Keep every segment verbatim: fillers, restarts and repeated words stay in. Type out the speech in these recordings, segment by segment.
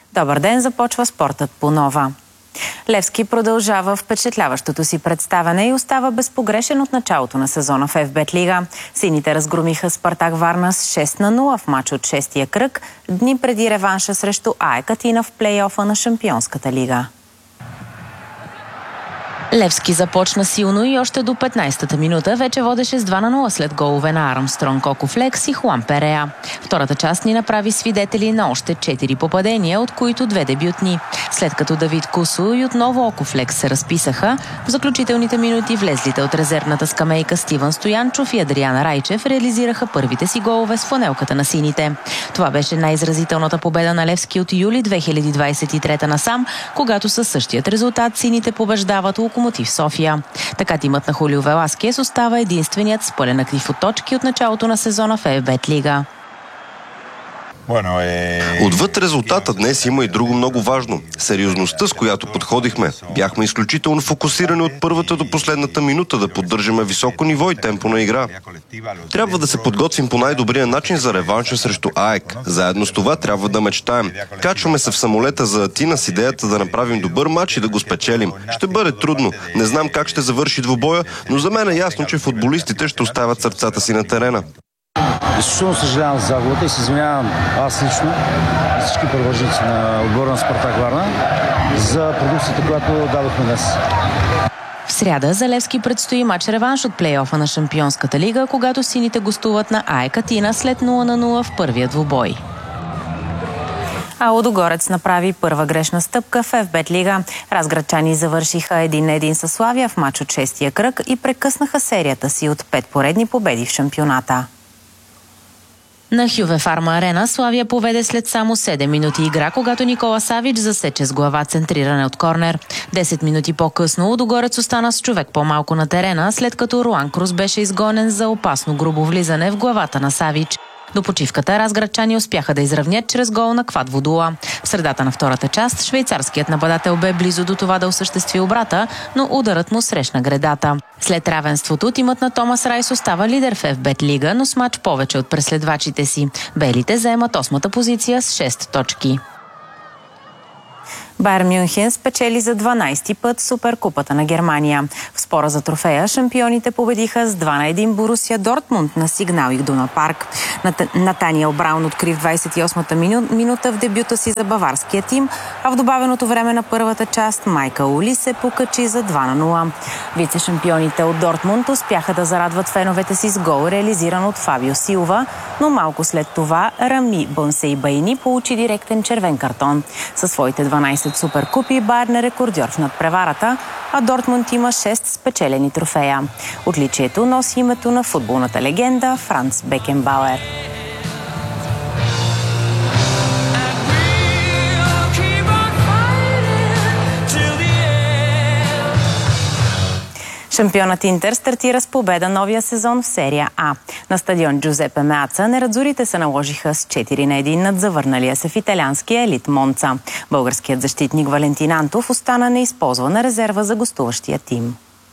Добър ден, започва спортът по Нова. Левски продължава впечатляващото си представяне и остава безпогрешен от началото на сезона в еф бет Лига. Сините разгромиха Спартак Варна с шест на нула в матч от шестия кръг, дни преди реванша срещу АЕК Атина в плейофа на Шампионската лига. Левски започна силно и още до петнайсета минута вече водеше с два на нула след голове на Армстронг, Окофлекс и Хуан Перея. Втората част ни направи свидетели на още четири попадения, от които две дебютни. След като Давид Кусо и отново Окофлекс се разписаха, в заключителните минути влезлите от резервната скамейка Стивън Стоянчов и Адриан Райчев реализираха първите си голове с фланелката на сините. Това беше най-изразителната победа на Левски от юли две хиляди двайсет и трета насам, когато със същият резултат сините побеждават Локомотив София. Така тимът на Хулио Веласкес остава единственият с пълен актив от точки от началото на сезона в еф бет Лига. Отвъд резултата днес има и друго много важно. Сериозността, с която подходихме. Бяхме изключително фокусирани от първата до последната минута да поддържаме високо ниво и темпо на игра. Трябва да се подготвим по най-добрия начин за реванша срещу АЕК. Заедно с това трябва да мечтаем. Качваме се в самолета за Атина с идеята да направим добър матч и да го спечелим. Ще бъде трудно. Не знам как ще завърши двубоя, но за мен е ясно, че футболистите ще оставят сърцата си на терена. Изключително съжалявам за загубата и се извинявам аз лично и всички привърженици на отбора на Спартак Варна за продукцията, която дадохме днес. В сряда за Левски предстои матч реванш от плейофа на Шампионската лига, когато сините гостуват на АЕК Атина след нула на нула в първия двубой. А Лудогорец направи първа грешна стъпка в еф бет Лига. Разградчани завършиха един на един със Славия в матч от шестия кръг и прекъснаха серията си от пет поредни победи в шампионата. На Хюве Фарма Арена Славия поведе след само седем минути игра, когато Никола Савич засече с глава центриране от корнер. десет минути по-късно Лудогорец остана с човек по-малко на терена, след като Руан Крус беше изгонен за опасно грубо влизане в главата на Савич. До почивката разградчани успяха да изравнят чрез гол на Квад Водула. В средата на втората част швейцарският нападател бе близо до това да осъществи обрата, но ударът му срещна гредата. След равенството тимът на Томас Райс остава лидер в еф бет Лига, но с мач повече от преследвачите си. Белите заемат осмата позиция с шест точки. Байер Мюнхен спечели за дванайсти път Суперкупата на Германия. В спора за трофея шампионите победиха с два на един Борусия Дортмунд на Сигнал Идуна парк. Натаниел Браун откри в двайсет и осмата минута в дебюта си за баварския тим, а в добавеното време на първата част Майкъл Ули се покачи за два на нула. Вице-шампионите от Дортмунд успяха да зарадват феновете си с гол, реализиран от Фабио Силва, но малко след това Рами Бонсейбайни получи директен червен картон. Със своите дванайсет суперкупи Байерн е рекордьор в надпреварата, а Дортмунд има шест спечелени трофея. Отличието носи името на футболната легенда Франц Бекенбауер. Шампионът Интер стартира с победа новия сезон в серия А. На стадион Джузепе Меаца нерадзурите се наложиха с четири на един над завърналия се в италианския елит Монца. Българският защитник Валентин Антов остана неизползвана резерва за гостуващия тим.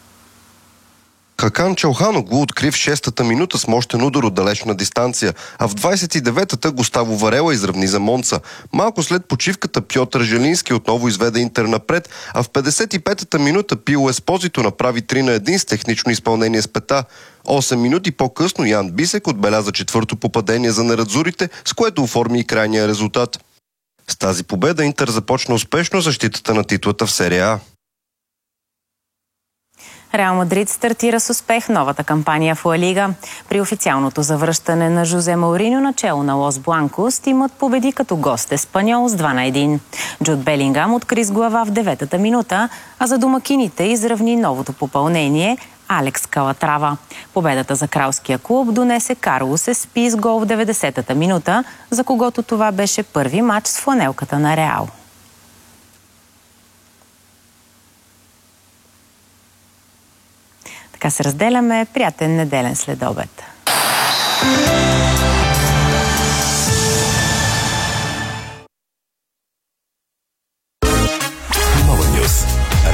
Хакан Чалханоглу откри в шестата минута с мощен удар от далечна дистанция, а в двайсет и деветата Густаво Варела изравни за Монца. Малко след почивката Пьотър Желински отново изведе Интер напред, а в петдесет и петата минута Пио Еспозито направи три на един с технично изпълнение с пета. осем минути по-късно Ян Бисек отбеляза четвърто попадение за нерадзурите, с което оформи и крайния резултат. С тази победа Интер започна успешно защитата на титлата в серия А. Реал Мадрид стартира с успех новата кампания в Ла Лига. При официалното завръщане на Жозе Мауриньо начело на Лос Бланкос, тимът победи като гост Еспаньол с два на един. Джуд Белингам откри с глава в деветата минута, а за домакините изравни новото попълнение Алекс Калатрава. Победата за кралския клуб донесе Карлос Еспи с гол в деветдесетата минута, за когото това беше първи матч с фланелката на Реал. Така се разделяме. Приятен неделен следобед.